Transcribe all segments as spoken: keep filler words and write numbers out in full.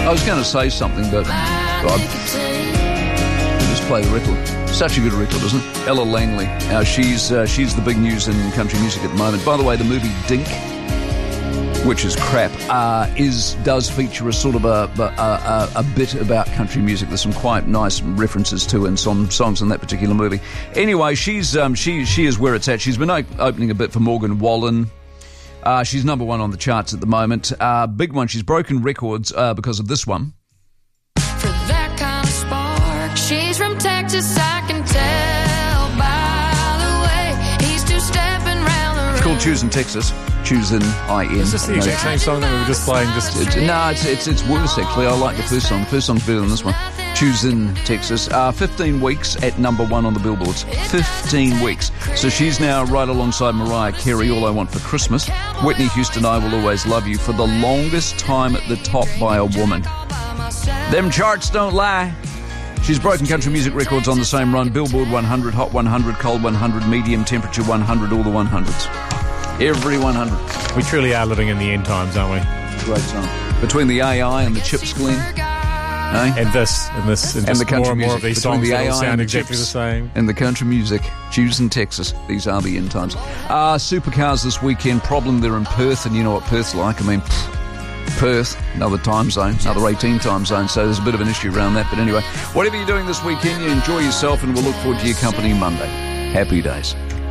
I was going to say something, but God, just play the record. Such a good record, isn't it? Ella Langley. Uh, she's uh, she's the big news in country music at the moment. By the way, the movie Dink, which is crap, uh, is does feature a sort of a, a, a, a bit about country music. There's some quite nice references to in some songs in that particular movie. Anyway, she's um, she she is where it's at. She's been op- opening a bit for Morgan Wallen. Uh, she's number one on the charts at the moment. Uh, big one. She's broken records uh, because of this one. For that kind of spark, she's from Texas, I can tell by the way he's two-stepping round the room. It's called Choosing Texas. Choosing I N. Is this the exact same song that we were just playing? Just it's, No, it's, it's it's worse actually. I like the first song. The first song's better than this one. Choosing Texas. Uh, fifteen weeks at number one on the billboards. fifteen weeks. So she's now right alongside Mariah Carey, All I Want for Christmas. Whitney Houston, I Will Always Love You, for the longest time at the top by a woman. Them charts don't lie. She's broken country music records on the same run. Billboard one hundred, Hot one hundred, Cold one hundred, Medium Temperature one hundred, all the one hundreds. Every one hundred. We truly are living in the end times, aren't we? Great song. Between the A I and the chips, Glenn. Eh? And this, and this, and, and just the country more and music. more of these Between songs the that A I all sound and the exactly chips the same. And the country music. Choosing Texas. These are the end times. Uh, supercars this weekend. Problem, they're in Perth, and you know what Perth's like. I mean, pfft, Perth, another time zone, another eighteen time zone, so there's a bit of an issue around that. But anyway, whatever you're doing this weekend, you enjoy yourself, and we'll look forward to your company Monday. Happy days.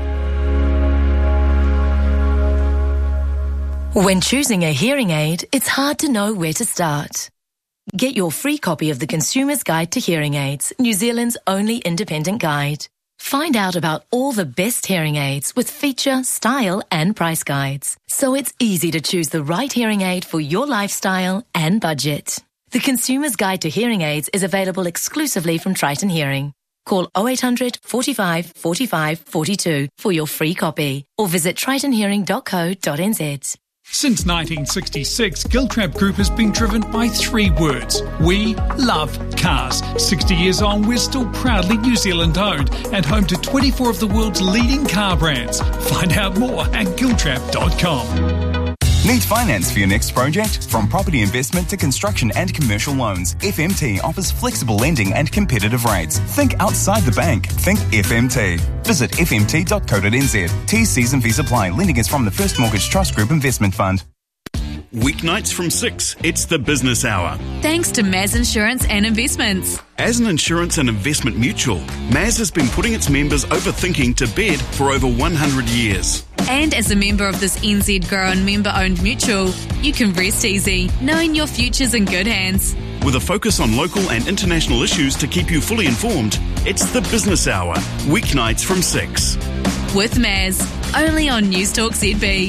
When choosing a hearing aid, it's hard to know where to start. Get your free copy of the Consumer's Guide to Hearing Aids, New Zealand's only independent guide. Find out about all the best hearing aids with feature, style and price guides. So it's easy to choose the right hearing aid for your lifestyle and budget. The Consumer's Guide to Hearing Aids is available exclusively from Triton Hearing. Call oh eight hundred, forty-five, forty-five, forty-two for your free copy or visit triton hearing dot co dot n z. Since nineteen sixty-six, Giltrap Group has been driven by three words. We love cars. sixty years on, we're still proudly New Zealand owned and home to twenty-four of the world's leading car brands. Find out more at giltrap dot com. Need finance for your next project? From property investment to construction and commercial loans, F M T offers flexible lending and competitive rates. Think outside the bank. Think F M T. Visit f m t dot co dot n z. T's, C's and V's apply. Lending is from the First Mortgage Trust Group Investment Fund. Weeknights from six, it's the Business Hour. Thanks to Maz Insurance and Investments. As an insurance and investment mutual, Maz has been putting its members overthinking to bed for over one hundred years. And as a member of this N Z-grown member-owned mutual, you can rest easy, knowing your future's in good hands. With a focus on local and international issues to keep you fully informed, it's the Business Hour, weeknights from six. With Maz, only on Newstalk Z B.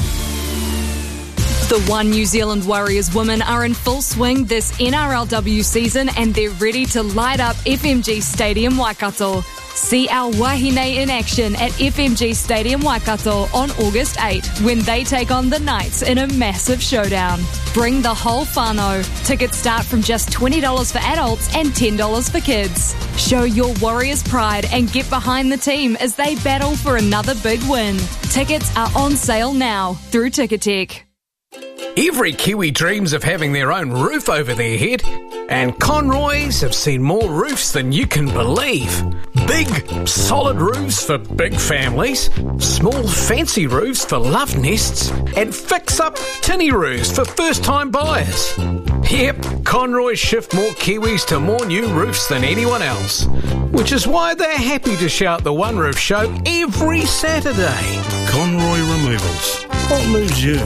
The One New Zealand Warriors women are in full swing this N R L W season and they're ready to light up F M G Stadium Waikato. See our Wahine in action at F M G Stadium Waikato on August eighth when they take on the Knights in a massive showdown. Bring the whole whānau. Tickets start from just twenty dollars for adults and ten dollars for kids. Show your Warriors pride and get behind the team as they battle for another big win. Tickets are on sale now through Ticketek. Every Kiwi dreams of having their own roof over their head, and Conroys have seen more roofs than you can believe. Big, solid roofs for big families, small, fancy roofs for love nests, and fix-up tinny roofs for first-time buyers. Yep, Conroys shift more Kiwis to more new roofs than anyone else, which is why they're happy to shout the One Roof Show every Saturday. Conroy Removals. What moves you?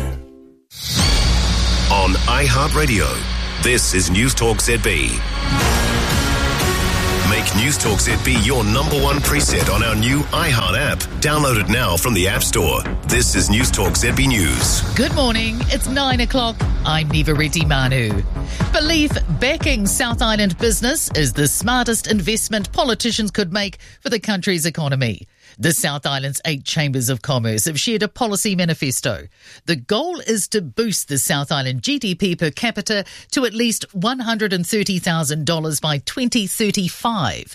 On iHeartRadio, this is Newstalk Z B. Make Newstalk Z B your number one preset on our new iHeart app. Download it now from the App Store. This is Newstalk Z B News. Good morning. It's nine o'clock. I'm Neva Reddy Manu. Believe backing South Island business is the smartest investment politicians could make for the country's economy. The South Island's eight chambers of commerce have shared a policy manifesto. The goal is to boost the South Island G D P per capita to at least one hundred thirty thousand dollars by twenty thirty-five.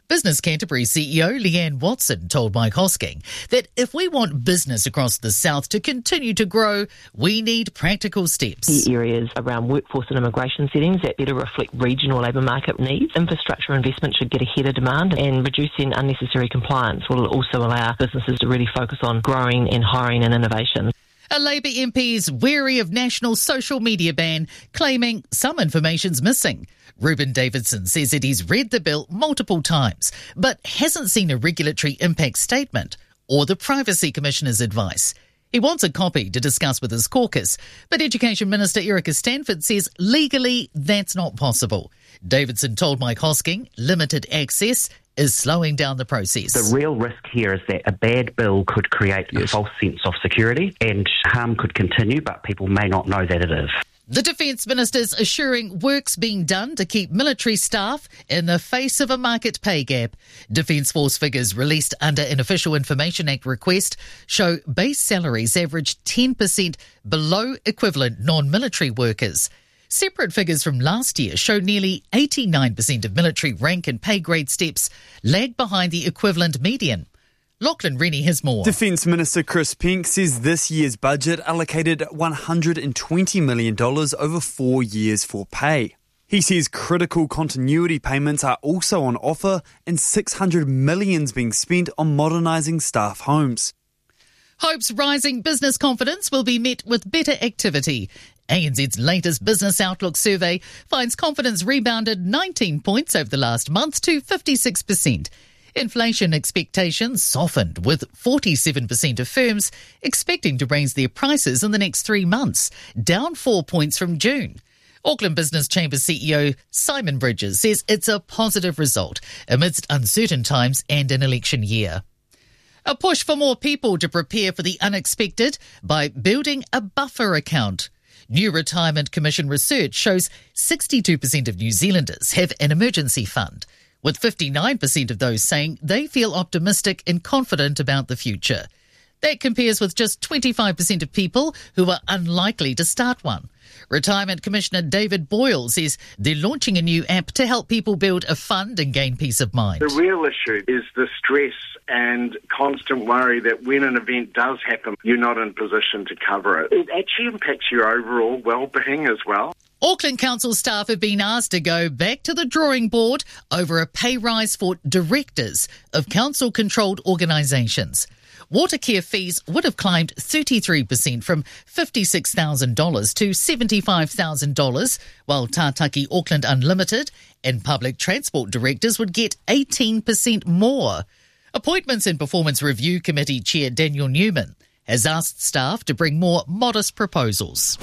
Business Canterbury C E O Leanne Watson told Mike Hosking that if we want business across the south to continue to grow, we need practical steps. Key areas around workforce and immigration settings that better reflect regional labour market needs. Infrastructure investment should get ahead of demand, and reducing unnecessary compliance will also allow businesses to really focus on growing and hiring and innovation. A Labour M P is wary of national social media ban, claiming some information's missing. Reuben Davidson says that he's read the bill multiple times, but hasn't seen a regulatory impact statement or the Privacy Commissioner's advice. He wants a copy to discuss with his caucus, but Education Minister Erica Stanford says legally that's not possible. Davidson told Mike Hosking limited access is slowing down the process. The real risk here is that a bad bill could create yes. a false sense of security, and harm could continue, but people may not know that it is. The Defence Minister's assuring work's being done to keep military staff in the face of a market pay gap. Defence Force figures released under an Official Information Act request show base salaries average ten percent below equivalent non-military workers. Separate figures from last year show nearly eighty-nine percent of military rank and pay grade steps lag behind the equivalent median. Lachlan Rennie has more. Defence Minister Chris Pink says this year's budget allocated one hundred twenty million dollars over four years for pay. He says critical continuity payments are also on offer and six hundred million dollars being spent on modernising staff homes. Hopes rising business confidence will be met with better activity. A N Z's latest Business Outlook survey finds confidence rebounded nineteen points over the last month to fifty-six percent. Inflation expectations softened, with forty-seven percent of firms expecting to raise their prices in the next three months, down four points from June. Auckland Business Chamber C E O Simon Bridges says it's a positive result amidst uncertain times and an election year. A push for more people to prepare for the unexpected by building a buffer account. New Retirement Commission research shows sixty-two percent of New Zealanders have an emergency fund, with fifty-nine percent of those saying they feel optimistic and confident about the future. That compares with just twenty-five percent of people who are unlikely to start one. Retirement Commissioner David Boyle says they're launching a new app to help people build a fund and gain peace of mind. The real issue is the stress and constant worry that when an event does happen, you're not in position to cover it. It actually impacts your overall well-being as well. Auckland Council staff have been asked to go back to the drawing board over a pay rise for directors of council-controlled organisations. Watercare fees would have climbed thirty-three percent from fifty-six thousand dollars to seventy-five thousand dollars, while Tātaki Auckland Unlimited and public transport directors would get eighteen percent more. Appointments and Performance Review Committee Chair Daniel Newman has asked staff to bring more modest proposals.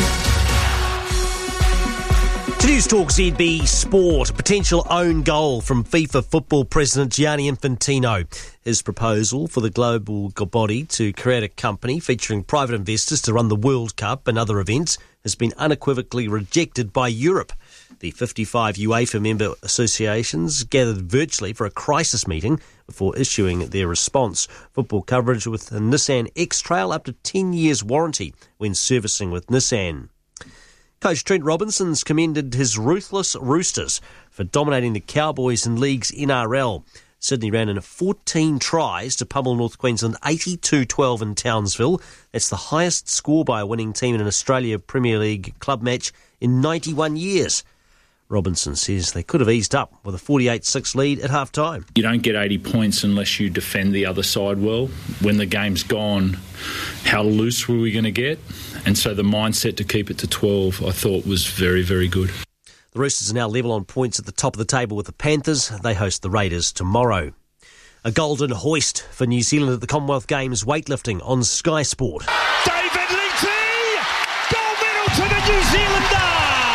To News Talk Z B Sport, a potential own goal from FIFA football president Gianni Infantino. His proposal for the global body to create a company featuring private investors to run the World Cup and other events has been unequivocally rejected by Europe. The fifty-five UEFA member associations gathered virtually for a crisis meeting before issuing their response. Football coverage with a Nissan X-Trail up to ten years warranty when servicing with Nissan. Coach Trent Robinson's commended his ruthless Roosters for dominating the Cowboys in League's N R L. Sydney ran in fourteen tries to pummel North Queensland eighty-two twelve in Townsville. That's the highest score by a winning team in an Australia Premier League club match in ninety-one years. Robinson says they could have eased up with a forty-eight six lead at half-time. You don't get eighty points unless you defend the other side well. When the game's gone, how loose were we going to get? And so the mindset to keep it to twelve, I thought, was very, very good. The Roosters are now level on points at the top of the table with the Panthers. They host the Raiders tomorrow. A golden hoist for New Zealand at the Commonwealth Games weightlifting on Sky Sport. David Leite! Gold medal to the New Zealander!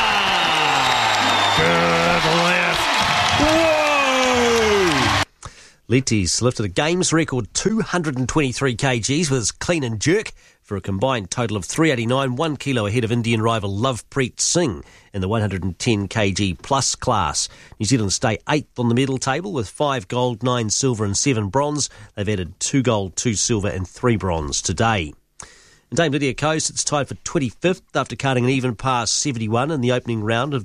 Good lift. Whoa! Leite's lifted a Games record two hundred twenty-three kilograms with his clean and jerk for a combined total of three eighty-nine, one kilo ahead of Indian rival Lovepreet Singh in the one hundred ten kilogram plus class. New Zealand stay eighth on the medal table with five gold, nine silver and seven bronze. They've added two gold, two silver and three bronze today. And Dame Lydia Ko sits tied for twenty-fifth after cutting an even par seventy-one in the opening round of the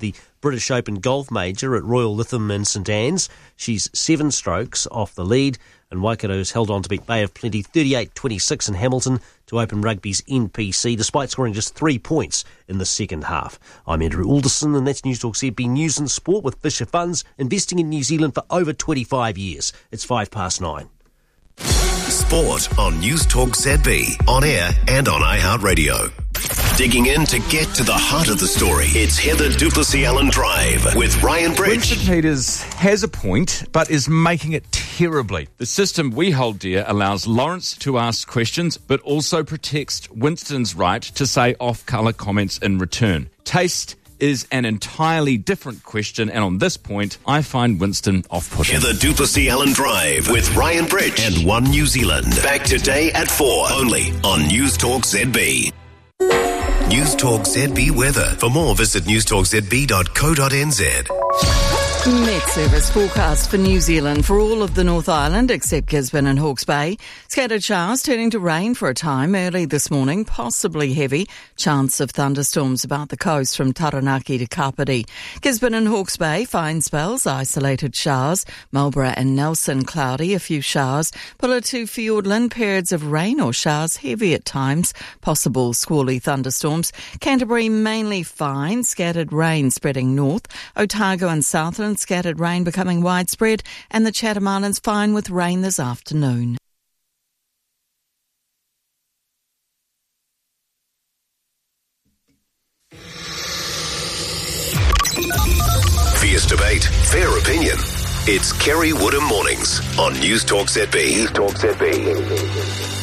British Open golf major at Royal Lytham in St Anne's. She's seven strokes off the lead, and Waikato's held on to beat Bay of Plenty thirty-eight twenty-six in Hamilton to open rugby's N P C, despite scoring just three points in the second half. I'm Andrew Alderson, and that's News Talk Z B News and Sport with Fisher Funds, investing in New Zealand for over twenty-five years. It's five past nine. Sport on News Talk Z B, on air and on iHeartRadio. Digging in to get to the heart of the story, it's Heather Duplessis-Allen Drive with Ryan Bridge. Winston Peters has a point, but is making it terribly. The system we hold dear allows Lawrence to ask questions, but also protects Winston's right to say off-colour comments in return. Taste is an entirely different question, and on this point, I find Winston off-putting. Heather Duplessis-Allen Drive with Ryan Bridge and One New Zealand. Back today at four, only on News Talk Z B. News Talk Z B weather. For more, visit news talk z b dot co dot n z. Met Service forecast for New Zealand for all of the North Island except Gisborne and Hawke's Bay. Scattered showers turning to rain for a time early this morning, possibly heavy. Chance of thunderstorms about the coast from Taranaki to Kapiti. Gisborne and Hawke's Bay, fine spells, isolated showers. Marlborough and Nelson, cloudy, a few showers. Pulla to Fiordland, periods of rain or showers, heavy at times. Possible squally thunderstorms. Canterbury, mainly fine, scattered rain spreading north. Otago and Southland, scattered rain becoming widespread, and the Chatham Islands fine with rain this afternoon. Fierce debate, fair opinion. It's Kerry Woodham Mornings on News Talk Z B. News Talk Z B.